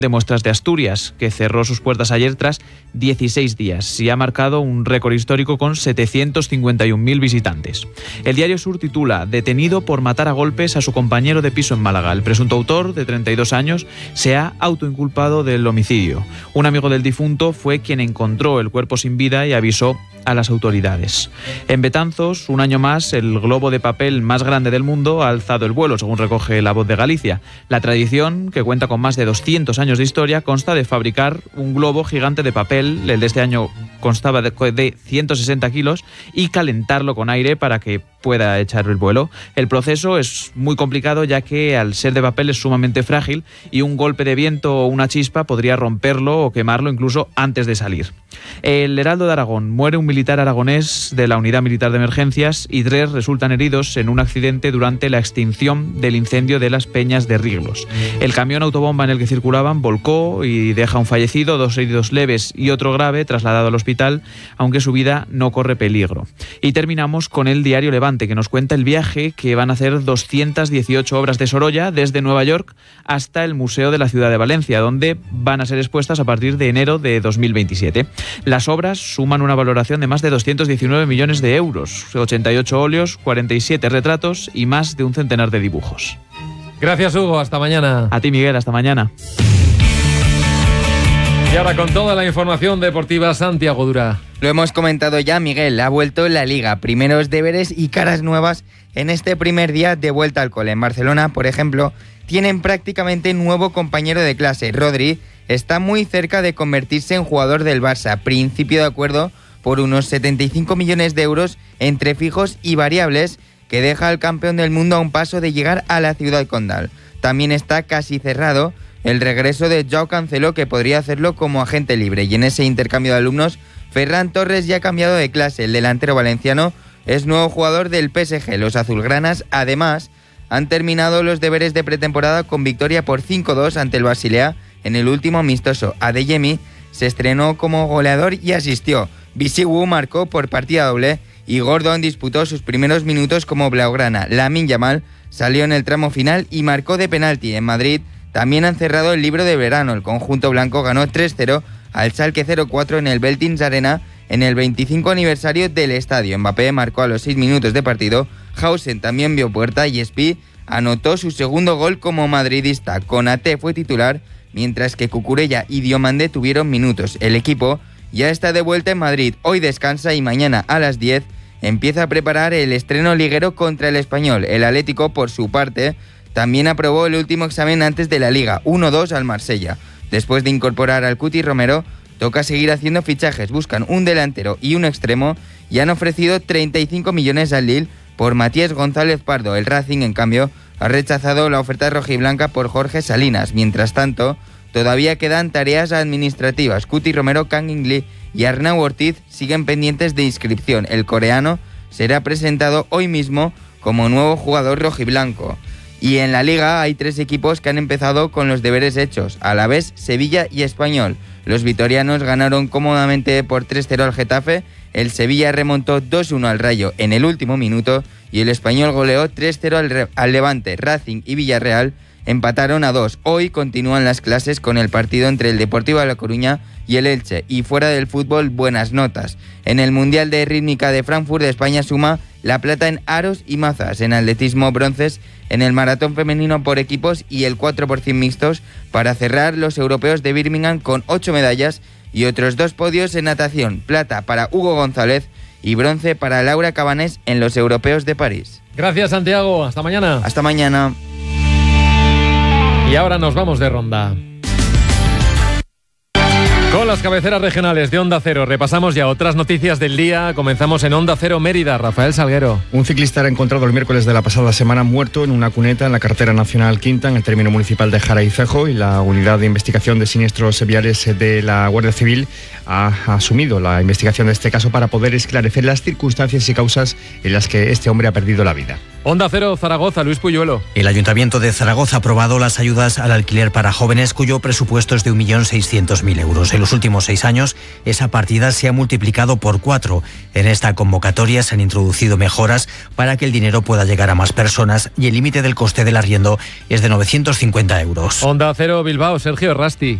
de Muestras de Asturias, que cerró sus puertas ayer tras 16 días y ha marcado un récord histórico con 751.000 visitantes. El Diario Sur titula: detenido por matar a golpes a su compañero de piso en Málaga. El presunto autor, de 32 años, se ha autoinculpado del homicidio. Un amigo del difunto fue quien encontró el cuerpo sin vida y avisó a las autoridades. En Betanzos, un año más, el globo de papel más grande del mundo ha alzado el vuelo, según recoge La Voz de Galicia. La tradición, que cuenta con más de 200 años de historia, consta de fabricar un globo gigante de papel. El de este año constaba de 160 kilos y calentarlo con aire para que pueda echar el vuelo. El proceso es muy complicado, ya que al ser de papel es sumamente frágil y un golpe de viento o una chispa podría romperlo o quemarlo incluso antes de salir. El Heraldo de Aragón: muere un militar aragonés de la Unidad Militar de Emergencias y 3 resultan heridos en un accidente durante la extinción del incendio de las Peñas de Riglos. El camión autobomba en el que circulaban volcó y deja un fallecido, 2 heridos leves y otro grave trasladado al hospital, aunque su vida no corre peligro. Y terminamos con el Diario Levante, que nos cuenta el viaje que van a hacer 218 obras de Sorolla desde Nueva York hasta el Museo de la Ciudad de Valencia, donde van a ser expuestas a partir de enero de 2027. Las obras suman una valoración de más de 219 millones de euros, 88 óleos, 47 retratos y más de un centenar de dibujos. Gracias, Hugo. Hasta mañana. A ti, Miguel. Hasta mañana. Y ahora, con toda la información deportiva, Santiago Dura. Lo hemos comentado ya, Miguel. Ha vuelto la Liga. Primeros deberes y caras nuevas en este primer día de vuelta al cole. En Barcelona, por ejemplo, tienen prácticamente nuevo compañero de clase. Rodri está muy cerca de convertirse en jugador del Barça. Principio de acuerdo por unos 75 millones de euros entre fijos y variables, que deja al campeón del mundo a un paso de llegar a la ciudad condal. También está casi cerrado el regreso de Joao Cancelo, que podría hacerlo como agente libre. Y en ese intercambio de alumnos, Ferran Torres ya ha cambiado de clase. El delantero valenciano es nuevo jugador del PSG. Los azulgranas, además, han terminado los deberes de pretemporada con victoria por 5-2 ante el Basilea en el último amistoso. Adeyemi se estrenó como goleador y asistió. Bisigu marcó por partida doble y Gordon disputó sus primeros minutos como blaugrana. Lamine Yamal salió en el tramo final y marcó de penalti. En Madrid también han cerrado el libro de verano. El conjunto blanco ganó 3-0 al Schalke 0-4 en el Veltins Arena en el 25 aniversario del estadio. Mbappé marcó a los 6 minutos de partido. Hausen también vio puerta y Spi anotó su segundo gol como madridista. Konaté fue titular, mientras que Cucurella y Diomande tuvieron minutos. El equipo ya está de vuelta en Madrid. Hoy descansa y mañana a las 10 empieza a preparar el estreno liguero contra el Español. El Atlético, por su parte, también aprobó el último examen antes de la Liga, 1-2 al Marsella. Después de incorporar al Cuti Romero, toca seguir haciendo fichajes. Buscan un delantero y un extremo y han ofrecido 35 millones al Lille por Matías González Pardo. El Racing, en cambio, ha rechazado la oferta rojiblanca por Jorge Salinas. Mientras tanto, todavía quedan tareas administrativas. Cuti Romero, Kang In Lee y Arnau Ortiz siguen pendientes de inscripción. El coreano será presentado hoy mismo como nuevo jugador rojiblanco. Y en la Liga hay 3 equipos que han empezado con los deberes hechos: Alavés, Sevilla y Español. Los vitorianos ganaron cómodamente por 3-0 al Getafe, el Sevilla remontó 2-1 al Rayo en el último minuto y el Español goleó 3-0 al Levante. Racing y Villarreal empataron a 2. Hoy continúan las clases con el partido entre el Deportivo de La Coruña y el Elche. Y fuera del fútbol, buenas notas. En el Mundial de Rítmica de Frankfurt, España suma la plata en aros y mazas. En atletismo, bronces en el maratón femenino por equipos y el 4x100 mixtos, para cerrar los europeos de Birmingham con 8 medallas y otros 2 podios en natación. Plata para Hugo González y bronce para Laura Cabanés en los europeos de París. Gracias, Santiago. Hasta mañana. Hasta mañana. Y ahora nos vamos de ronda. Con las cabeceras regionales de Onda Cero repasamos ya otras noticias del día. Comenzamos en Onda Cero Mérida. Rafael Salguero. Un ciclista era encontrado el miércoles de la pasada semana muerto en una cuneta en la carretera nacional Quinta, en el término municipal de Jara y Cejo, y la unidad de investigación de siniestros viales de la Guardia Civil ha asumido la investigación de este caso para poder esclarecer las circunstancias y causas en las que este hombre ha perdido la vida. Onda Cero Zaragoza, Luis Puyuelo. El Ayuntamiento de Zaragoza ha aprobado las ayudas al alquiler para jóvenes cuyo presupuesto es de 1.600.000 euros. En los últimos 6 años, esa partida se ha multiplicado por 4. En esta convocatoria se han introducido mejoras para que el dinero pueda llegar a más personas y el límite del coste del arriendo es de 950 euros. Onda Cero Bilbao, Sergio Rasti.